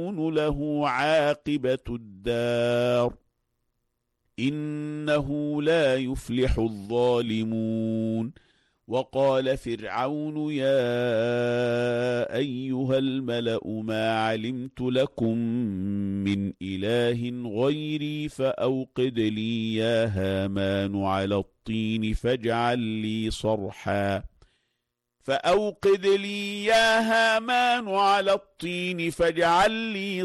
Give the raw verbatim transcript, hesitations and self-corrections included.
له عاقبة الدار إنه لا يفلح الظالمون. وقال فرعون يا أيها الملأ ما علمت لكم من إله غيري فأوقد لي يا هامان على الطين فاجعل لي صرحا فأوقد لي يا هامان على الطين فاجعل لي